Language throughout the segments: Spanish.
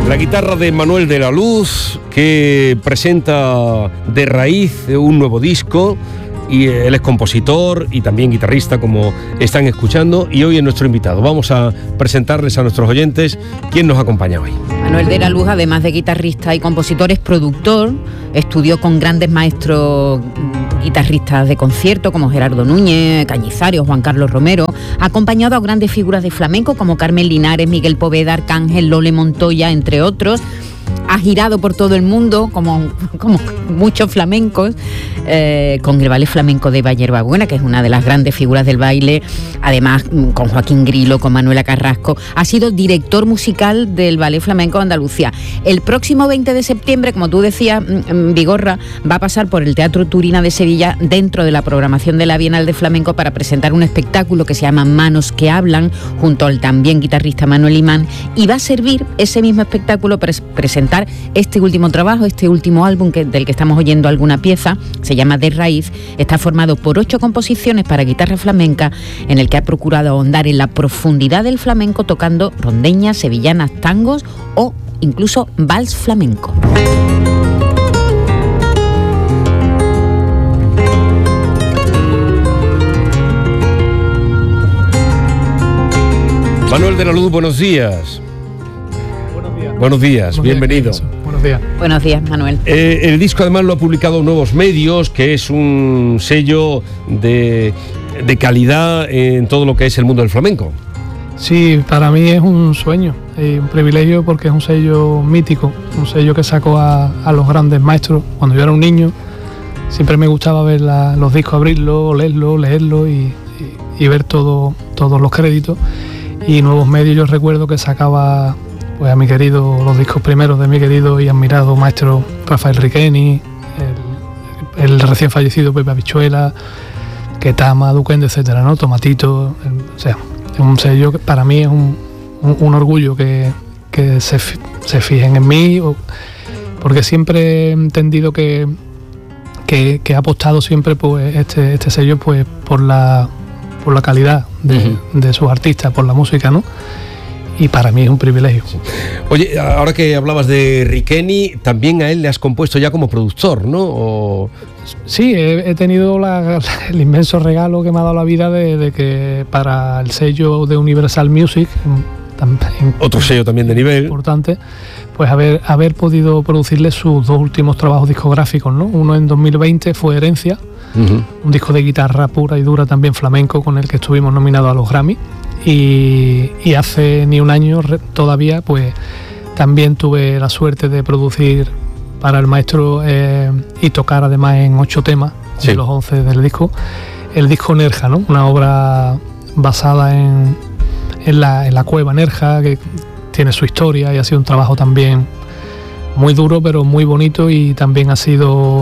La guitarra de Manuel de la Luz, que presenta De Raíz un nuevo disco, y él es compositor y también guitarrista, como están escuchando, y hoy es nuestro invitado. Vamos a presentarles a nuestros oyentes quién nos acompaña hoy. Manuel de la Luz, además de guitarrista y compositor, es productor, estudió con grandes maestros guitarristas de concierto como Gerardo Núñez, Cañizares, Juan Carlos Romero, ha acompañado a grandes figuras de flamenco como Carmen Linares, Miguel Poveda, Arcángel, Lole Montoya, entre otros. Ha girado por todo el mundo, como muchos flamencos, con el Ballet Flamenco de Yerbabuena, que es una de las grandes figuras del baile, además con Joaquín Grilo, con Manuela Carrasco. Ha sido director musical del Ballet Flamenco de Andalucía. El próximo 20 de septiembre, como tú decías, Vigorra, va a pasar por el Teatro Turina de Sevilla dentro de la programación de la Bienal de Flamenco para presentar un espectáculo que se llama Manos que Hablan, junto al también guitarrista Manuel Imán, y va a servir ese mismo espectáculo para presentar este último trabajo, este último álbum del que estamos oyendo alguna pieza. Se llama De Raíz. Está formado por 8 composiciones para guitarra flamenca, en el que ha procurado ahondar en la profundidad del flamenco, tocando rondeñas, sevillanas, tangos o incluso vals flamenco. Manuel de la Luz, buenos días. Buenos días, bienvenido. Buenos días. Buenos días, Manuel. El disco además lo ha publicado Nuevos Medios, que es un sello de calidad en todo lo que es el mundo del flamenco. Sí, para mí es un sueño y un privilegio, porque es un sello mítico, un sello que sacó a los grandes maestros. Cuando yo era un niño siempre me gustaba ver los discos, abrirlos, leerlos y ver todos los créditos. Y Nuevos Medios, yo recuerdo que sacaba pues a los discos primeros de mi querido y admirado maestro Rafael Riqueni, el recién fallecido Pepe Habichuela, Ketama, Duquende, etcétera, ¿no? Tomatito, o sea, es un sello que para mí es un orgullo que se fijen en mí, porque siempre he entendido que ha apostado siempre pues este sello pues por la calidad de sus artistas, por la música, ¿no? Y para mí es un privilegio. Sí. Oye, ahora que hablabas de Riqueni, también a él le has compuesto ya como productor, ¿no? Sí, he tenido el inmenso regalo que me ha dado la vida de que para el sello de Universal Music, otro sello también de nivel importante, pues haber podido producirle sus 2 últimos trabajos discográficos, ¿no? Uno en 2020 fue Herencia, un disco de guitarra pura y dura, también flamenco, con el que estuvimos nominados a los Grammy. Y hace ni un año todavía pues también tuve la suerte de producir para el maestro y tocar además en 8 temas de los 11 del disco, el disco Nerja, ¿no? Una obra basada en la cueva Nerja, que tiene su historia y ha sido un trabajo también muy duro pero muy bonito, y también ha sido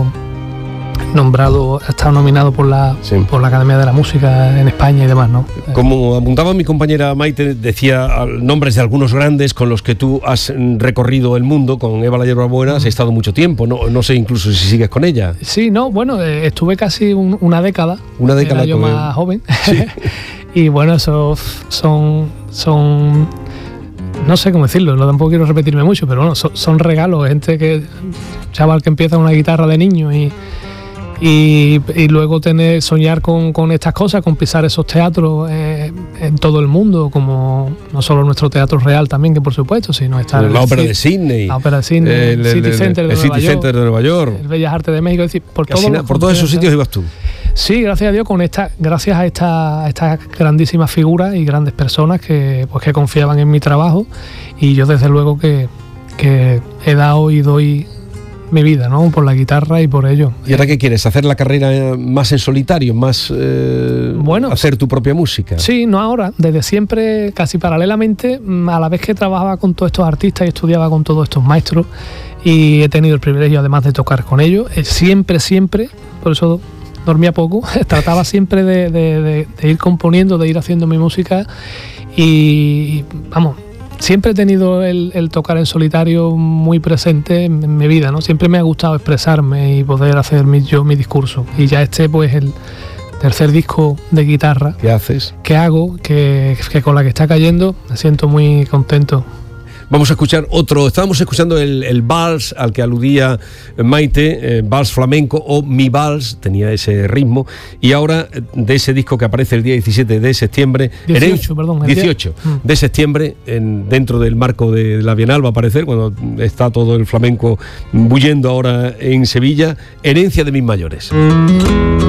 ha estado nominado por la Academia de la Música en España y demás, ¿no? Como apuntaba mi compañera Maite, decía nombres de algunos grandes con los que tú has recorrido el mundo. Con Eva la Yerbabuena has estado mucho tiempo, no sé incluso si sigues con ella. Sí, no, bueno, estuve casi una década. Una década. Era yo más joven. Sí. Y bueno, esos son no sé cómo decirlo, tampoco quiero repetirme mucho, pero bueno, son regalos, chaval que empieza una guitarra de niño y luego soñar con estas cosas, con pisar esos teatros en todo el mundo, como no solo nuestro Teatro Real también, que por supuesto, sino estar la Ópera de Sydney, el City Center de Nueva York, el Bellas Artes de México, es decir, por todos esos sitios ibas tú. Sí, gracias a Dios, gracias a estas grandísimas figuras y grandes personas que confiaban en mi trabajo, y yo desde luego que he dado y doy mi vida, ¿no? Por la guitarra y por ello. ¿Y ahora qué quieres? ¿Hacer la carrera más en solitario? ¿Más hacer tu propia música? Sí, no ahora. Desde siempre, casi paralelamente, a la vez que trabajaba con todos estos artistas y estudiaba con todos estos maestros, y he tenido el privilegio además de tocar con ellos, siempre, por eso dormía poco, trataba siempre de ir componiendo, de ir haciendo mi música, y vamos, siempre he tenido el tocar en solitario muy presente en mi vida, ¿no? Siempre me ha gustado expresarme y poder hacer mi discurso. Y ya pues el tercer disco de guitarra ¿qué haces? Que hago, que con la que está cayendo, me siento muy contento. Vamos a escuchar otro. Estábamos escuchando el vals al que aludía Maite, vals flamenco o mi vals, tenía ese ritmo. Y ahora, de ese disco que aparece el día 17 de septiembre, 18 de septiembre, dentro del marco de la Bienal va a aparecer, cuando está todo el flamenco bullendo ahora en Sevilla, Herencia de mis mayores.